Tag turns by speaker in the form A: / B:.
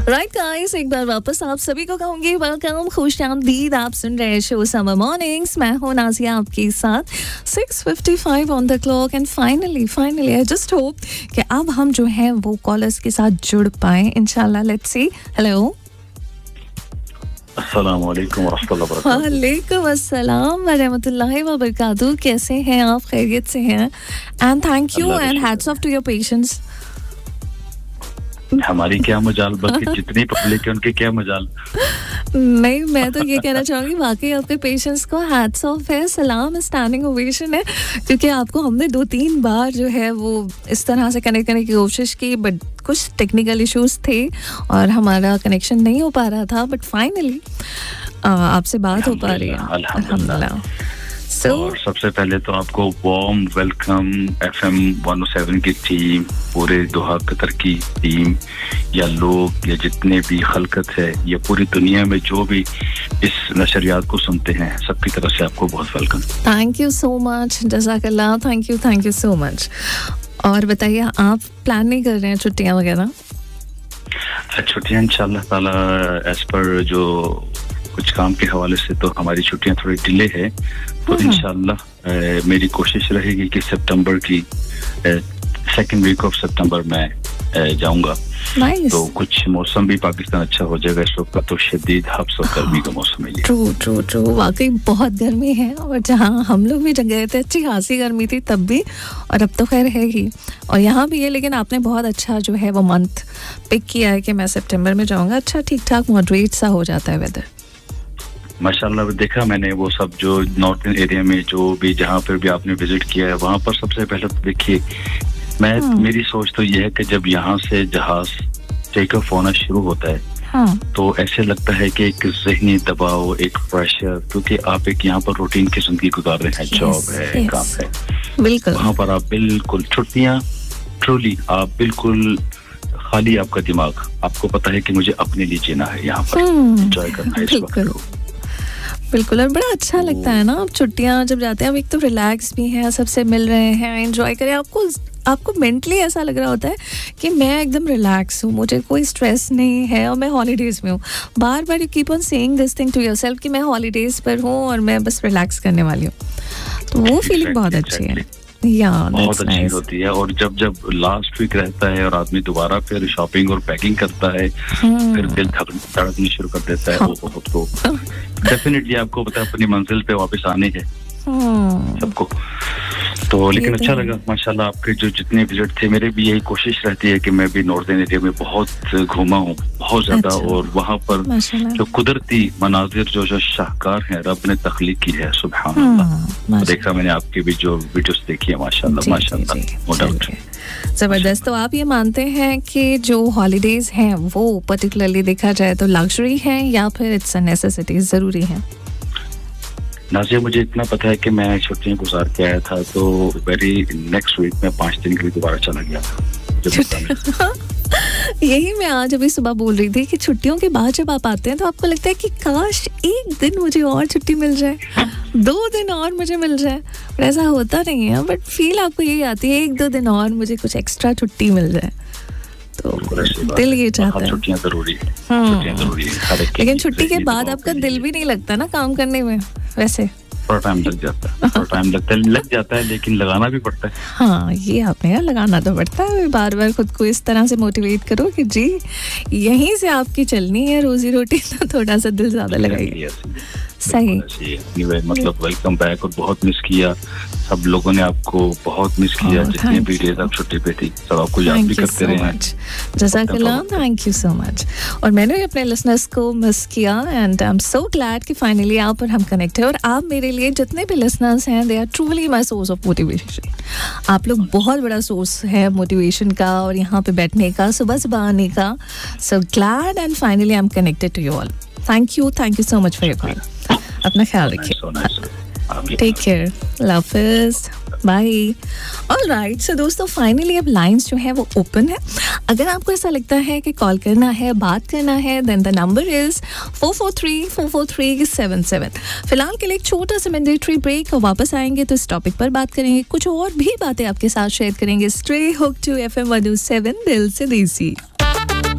A: Right guys, एक बार वापस आप सभी को कहूंगी वेलकम, खुशामदीद। आप सुन रहे शो समर मॉर्निंग्स। मैं हूं नाजिया आपके साथ। 6:55 on the clock and finally I just hope कि अब हम जो है वो कॉलर्स के साथ जुड़ पाए इंशाल्लाह। Let's see. हेलो,
B: अस्सलाम वालेकुम वरहमतुल्लाहि वबरकातुहू।
A: वालेकुम अस्सलाम वरहमतुल्लाहि वबरकातुहू। कैसे हैं आप? खैरियत से हैं? And thank you and hats off to your patience.
B: हमारी क्या मजाल, बल्कि जितनी पब्लिक है उनके क्या मजाल।
A: नहीं, मैं तो ये कहना चाहूंगी वाकई आपके पेशेंस को हैट्स ऑफ है, सलाम, स्टैंडिंग ओवेशन है, क्योंकि आपको हमने 2-3 बार जो है वो इस तरह से कनेक्ट करने की कोशिश की, बट कुछ टेक्निकल इश्यूज थे और हमारा कनेक्शन नहीं हो पा रहा था, बट फाइनली आपसे बात हो पा रही है, अल्हम्दुलिल्लाह।
B: और सबसे पहले तो आपको वार्म वेलकम FM 107 की टीम, पूरे दोहा कतर की टीम, या लोग या जितने भी खलकत है या पूरी दुनिया में जो भी इस नशरियात को सुनते हैं, सबकी तरफ से आपको बहुत welcome.
A: Thank you so much, जज़ाकल्लाह, थैंक यू सो मच। और बताइए, आप प्लान नहीं कर रहे हैं छुट्टियां वगैरह?
B: छुट्टियां इंशाल्लाह ताला एज पर जो कुछ काम के हवाले से तो हमारी छुट्टियां थोड़ी डिले है, तो इंशाल्लाह मेरी कोशिश रहेगी कि सितंबर की सेकंड वीक ऑफ सितंबर में जाऊंगा। तो कुछ मौसम भी पाकिस्तान अच्छा हो जाएगा। इस वक्त तो शदीद हब्स और गर्मी का मौसम है।
A: ट्रू, वाकई बहुत गर्मी है, और जहाँ हम लोग भी गए थे अच्छी खासी गर्मी थी तब भी, और अब तो खैर है ही, और यहाँ भी है। लेकिन आपने बहुत अच्छा जो है वो मंथ पिक किया है कि मैं सितंबर में जाऊँगा। अच्छा, ठीक ठाक मॉडरेट सा हो जाता है वेदर
B: माशाल्लाह। देखा मैंने वो सब जो नॉर्थन एरिया में जो भी जहाँ पर भी आपने विजिट किया है, वहाँ पर सबसे पहले तो देखिए मेरी सोच तो ये है कि जब यहाँ से जहाज टेक ऑफ होना शुरू होता है तो ऐसे लगता है कि एक ज़हनी दबाव, एक प्रेशर, क्योंकि आप एक यहाँ पर रूटीन की जिंदगी गुजार रहे हैं, जॉब है, काम है,
A: बिल्कुल।
B: वहाँ पर आप बिल्कुल छुट्टियाँ, ट्रूली आप बिल्कुल खाली, आपका दिमाग, आपको पता है कि मुझे अपने लिए जीना है, यहाँ पर एंजॉय करना है इस वक्त।
A: बिल्कुल, और बड़ा अच्छा लगता है ना आप छुट्टियां जब जाते हैं। अब एक तो रिलैक्स भी हैं, सबसे मिल रहे हैं, एंजॉय करें। आपको मेंटली ऐसा लग रहा होता है कि मैं एकदम रिलैक्स हूँ, मुझे कोई स्ट्रेस नहीं है और मैं हॉलीडेज में हूँ। बार बार you keep on saying this thing to yourself कि मैं हॉलीडेज पर हूँ और मैं बस रिलैक्स करने वाली हूँ, तो वो फीलिंग बहुत अच्छी है,
B: बहुत अच्छी होती है। और जब लास्ट वीक रहता है और आदमी दोबारा फिर शॉपिंग और पैकिंग करता है, फिर दिल धड़कने शुरू कर देता है। तो डेफिनेटली आपको पता है अपनी मंजिल पे वापस आने है सबको। तो लेकिन अच्छा लगा माशाल्लाह, आपके जो जितने विजिट थे, मेरे भी यही कोशिश रहती है कि मैं भी नॉर्दर्न एरिया में बहुत घूमा हूँ, बहुत ज्यादा। और वहाँ पर जो कुदरती मनाजिर जो शाहकार हैं, रब ने तख्लीक की है, सुभान अल्लाह। देखा मैंने आपके भी जो वीडियोस देखी है, माशाल्लाह, नो डाउट,
A: जबरदस्त। तो आप ये मानते हैं कि जो हॉलीडेज हैं वो पर्टिकुलरली देखा जाए तो लग्जरी है या फिर इट्स अ नेसेसिटी, जरूरी है?
B: नाज़िया, मुझे इतना पता है कि मैं छुट्टियां गुजार के आया था, तो वेरी नेक्स्ट वीक में 5 दिन के लिए दोबारा चला गया था।
A: यही मैं आज अभी सुबह बोल रही थी कि छुट्टियों के बाद जब आप आते हैं तो आपको लगता है कि काश एक दिन मुझे और छुट्टी मिल जाए, 2 दिन और मुझे मिल जाए, पर ऐसा होता नहीं है। बट फील आपको यही आती है 1-2 दिन और मुझे कुछ एक्स्ट्रा छुट्टी मिल जाए, तो दिल ये चाहता है।
B: छुट्टियां जरूरी है,
A: लेकिन छुट्टी के बाद आपका दिल भी नहीं लगता ना काम करने में, वैसे
B: थोड़ा टाइम लग जाता है, लेकिन लगाना भी पड़ता है।
A: हाँ, ये आपने लगाना तो पड़ता है। बार बार खुद को इस तरह से मोटिवेट करो कि जी यहीं से आपकी चलनी है रोजी रोटी, तो थोड़ा सा दिल ज्यादा लगाइए। सही,
B: मतलब वेलकम बैक। और बहुत मिस किया, सब लोगों ने आपको बहुत मिस किया, जितने भी डेज आप छुट्टी पे थी, सब आपको याद भी करते रहे हैं।
A: जज़ाकल्लाह, थैंक यू सो मच। और मैंने भी अपने लिसनर्स को मिस किया, and I am so glad कि फाइनली आप और हम कनेक्ट है। और आप मेरे लिए जितने भी लिसनर्स हैं, they are truly my source of motivation. आप लोग बहुत बड़ा सोर्स है मोटिवेशन का और यहाँ पे बैठने का, सुबह सुबह आने का। So glad and finally I am connected to you all. Thank you so much for your call. अपना ख्याल रखिए, टेक केयर, अल्लाह हाफिज़, बाय। ऑलराइट, सो दोस्तों फाइनली अब लाइंस जो है वो ओपन है। अगर आपको ऐसा लगता है कि कॉल करना है, बात करना है, देन द नंबर इज 443-443-77। फिलहाल के लिए एक छोटा सा मैंडेटरी ब्रेक, और वापस आएंगे तो इस टॉपिक पर बात करेंगे, कुछ और भी बातें आपके साथ शेयर करेंगे। स्टे हुक्ड टू FM 107, दिल से देसी।